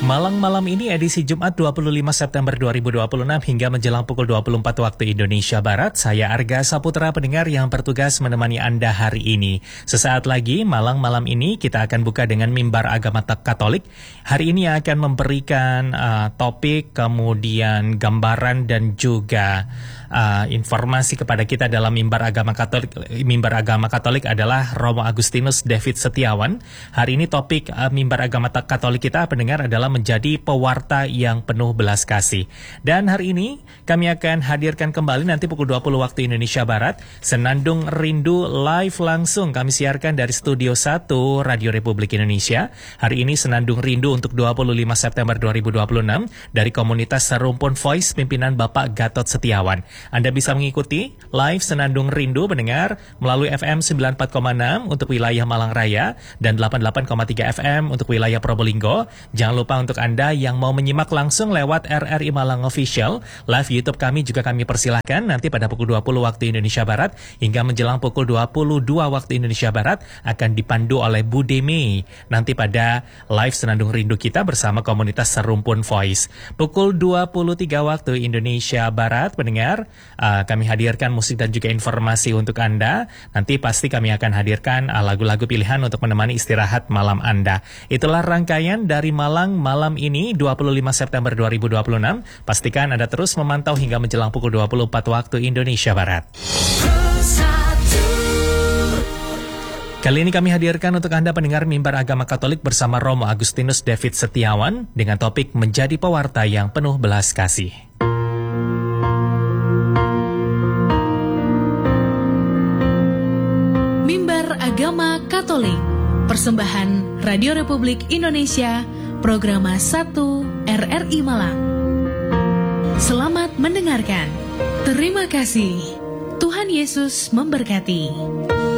Malam ini edisi Jumat 25 September 2026 hingga menjelang pukul 24 waktu Indonesia Barat, saya Arga Saputra pendengar yang bertugas menemani Anda hari ini. Sesaat lagi, malam ini kita akan buka dengan mimbar agama Katolik. Hari ini akan memberikan topik, kemudian gambaran dan juga informasi kepada kita dalam mimbar agama Katolik. Mimbar agama Katolik adalah Romo Agustinus David Setiawan. Hari ini topik mimbar agama Katolik kita pendengar adalah menjadi pewarta yang penuh belas kasih. Dan hari ini kami akan hadirkan kembali nanti pukul 20 waktu Indonesia Barat, Senandung Rindu live langsung kami siarkan dari Studio 1 Radio Republik Indonesia. Hari ini Senandung Rindu untuk 25 September 2026 dari komunitas Serumpun Voice pimpinan Bapak Gatot Setiawan. Anda bisa mengikuti live Senandung Rindu mendengar melalui FM 94,6 untuk wilayah Malang Raya dan 88,3 FM untuk wilayah Probolinggo. Jangan lupa untuk Anda yang mau menyimak langsung lewat RRI Malang Official, live YouTube kami juga kami persilahkan nanti pada pukul 20 waktu Indonesia Barat hingga menjelang pukul 22 waktu Indonesia Barat akan dipandu oleh Bu Demi nanti pada live Senandung Rindu kita bersama komunitas Serumpun Voice. Pukul 23 waktu Indonesia Barat pendengar, kami hadirkan musik dan juga informasi untuk Anda. Nanti pasti kami akan hadirkan lagu-lagu pilihan untuk menemani istirahat malam Anda. Itulah rangkaian dari Malang malam ini 25 September 2026. Pastikan Anda terus memantau hingga menjelang pukul 24 waktu Indonesia Barat. Kali ini kami hadirkan untuk Anda pendengar mimbar agama Katolik bersama Romo Agustinus David Setiawan dengan topik menjadi pewarta yang penuh belas kasih. Mimbar Agama Katolik, persembahan Radio Republik Indonesia, Programa 1 RRI Malang. Selamat mendengarkan. Terima kasih. Tuhan Yesus memberkati.